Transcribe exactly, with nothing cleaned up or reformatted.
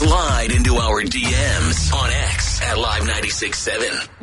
Slide into our D Ms on X at Live ninety-six point seven.